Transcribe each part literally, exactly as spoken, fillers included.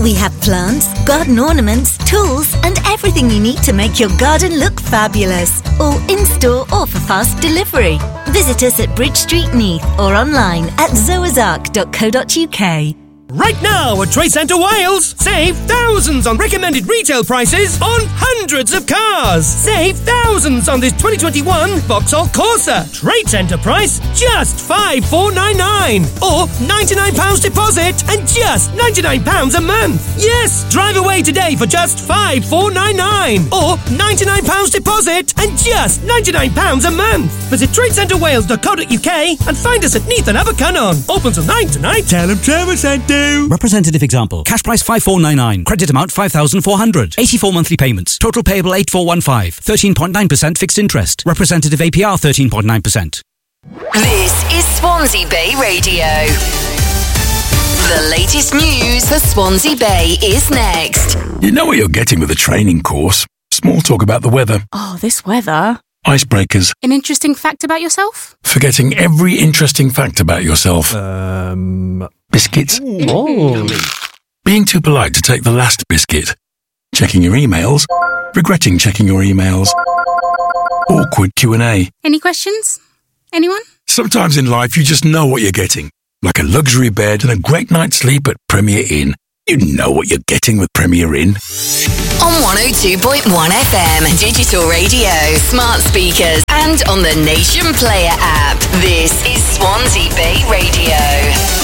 We have plants, garden ornaments, tools and everything you need to make your garden look fabulous. All in-store or for fast delivery. Visit us at Bridge Street, Neath or online at zoazark dot co dot uk. Right now at Trade Centre Wales, save thousands on recommended retail prices on hundreds of cars. Save thousands on this twenty twenty-one Vauxhall Corsa. Trade Centre price just five thousand four hundred ninety-nine pounds or ninety-nine pounds deposit and just ninety-nine pounds a month. Yes, drive away today for just five thousand four hundred ninety-nine pounds or ninety-nine pounds deposit and just ninety-nine pounds a month. Visit trade centre wales dot co dot uk and find us at Neath and Abercynon. Open till nine tonight. Tell them Trevor sent you. Representative example. Cash price five thousand four hundred ninety-nine. Credit amount five thousand four hundred. eighty-four monthly payments. Total payable eight thousand four hundred fifteen. thirteen point nine percent fixed interest. Representative A P R thirteen point nine percent. This is Swansea Bay Radio. The latest news for Swansea Bay is next. You know what you're getting with a training course. Small talk about the weather. Oh, this weather. Icebreakers. An interesting fact about yourself? Forgetting every interesting fact about yourself. Um... Biscuits. Oh. Being too polite to take the last biscuit. Checking your emails. Regretting checking your emails. Awkward Q and A. Any questions? Anyone? Sometimes in life you just know what you're getting. Like a luxury bed and a great night's sleep at Premier Inn. You know what you're getting with Premier Inn. On one oh two point one F M, digital radio, smart speakers, and on the Nation Player app. This is Swansea Bay Radio.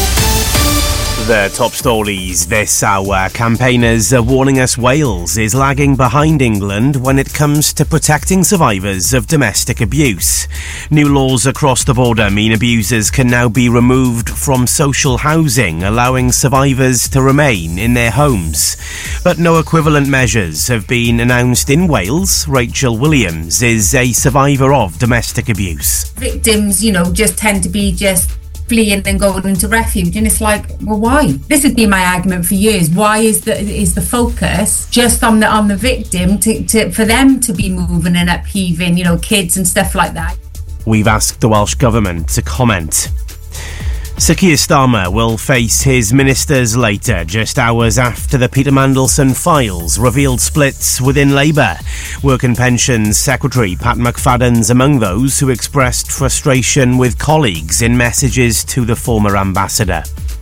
The top stories this hour. Campaigners are warning us Wales is lagging behind England when it comes to protecting survivors of domestic abuse. New laws across the border mean abusers can now be removed from social housing, allowing survivors to remain in their homes. But no equivalent measures have been announced in Wales. Rachel Williams is a survivor of domestic abuse. Victims, you know, just tend to be just fleeing and going into refuge, and it's like, well, why? This has been my argument for years. Why is the is the focus just on the on the victim to, to for them to be moving and upheaving, you know, kids and stuff like that? We've asked the Welsh Government to comment. Sir Keir Starmer will face his ministers later, just hours after the Peter Mandelson files revealed splits within Labour. Work and Pensions Secretary Pat McFadden's among those who expressed frustration with colleagues in messages to the former ambassador.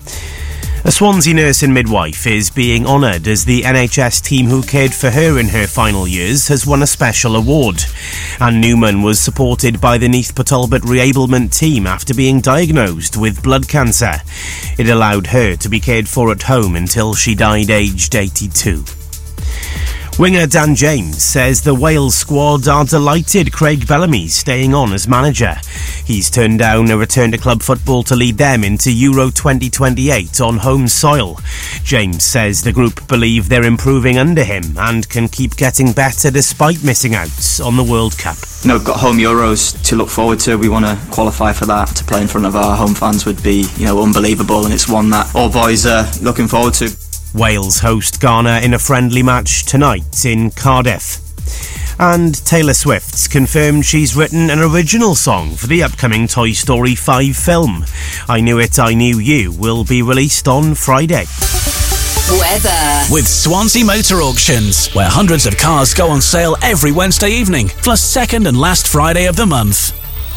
A Swansea nurse and midwife is being honoured as the N H S team who cared for her in her final years has won a special award. Anne Newman was supported by the Neath Talbot Reablement team after being diagnosed with blood cancer. It allowed her to be cared for at home until she died aged eighty-two. Winger Dan James says the Wales squad are delighted Craig Bellamy's staying on as manager. He's turned down a return to club football to lead them into Euro twenty twenty-eight on home soil. James says the group believe they're improving under him and can keep getting better despite missing out on the World Cup. You know, we've got home Euros to look forward to. We want to qualify for that. To play in front of our home fans would be, you know, unbelievable, and it's one that all boys are looking forward to. Wales host Ghana in a friendly match tonight in Cardiff. And Taylor Swift's confirmed she's written an original song for the upcoming Toy Story five film. I Knew It, I Knew You will be released on Friday. Weather. With Swansea Motor Auctions, where hundreds of cars go on sale every Wednesday evening, plus second and last Friday of the month.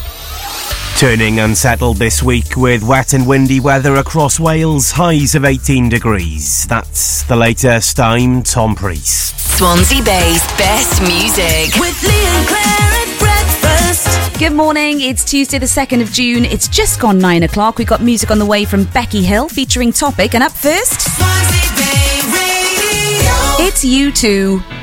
Turning unsettled this week with wet and windy weather across Wales, highs of eighteen degrees. That's the latest. I'm Tom Priest. Swansea Bay's best music with Lee and Claire at breakfast. Good morning, it's Tuesday the second of June. It's just gone nine o'clock. We've got music on the way from Becky Hill featuring Topic, and up first, Swansea Bay Radio. it's U two.